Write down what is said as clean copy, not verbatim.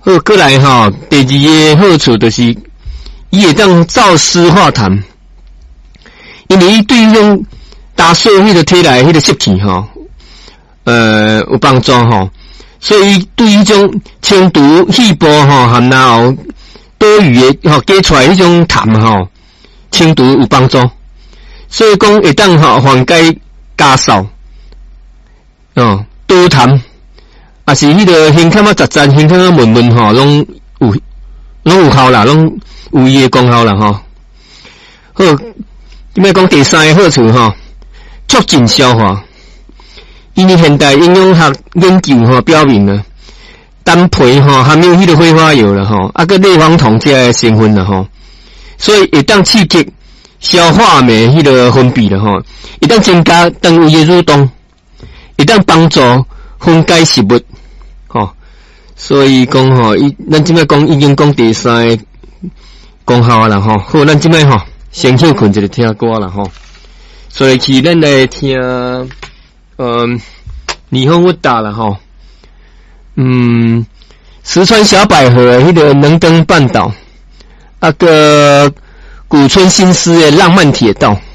好，过来吼，第二个好处就是伊会当燥湿化痰，因为伊对迄种打扫迄个体内迄个湿气吼，有帮助吼，所以对迄种清除细胞吼含然后多余的吼加出来迄种痰吼，清除有帮助，所以讲会当吼缓解家扫，多痰。啊是迄个胸腔啊杂杂，胸腔啊闷闷吼，拢有效啦，拢有伊诶功效啦吼。好，今摆讲第三个好处吼，促进消化。因为现代营养学研究吼表明了，蛋皮吼含有迄个挥发油啦吼，啊个类黄酮这个成分啦吼，所以会当刺激消化酶迄个分泌啦吼，会当增加肠胃诶蠕动，会当帮助分解食物。所以讲吼，咱即摆讲已经讲第三个功效啦吼。好，咱即摆吼先休困一个听歌啦吼。所以去咱来听霓虹舞达啦吼。石川小百合迄个能登半岛，个古村新司的浪漫铁道。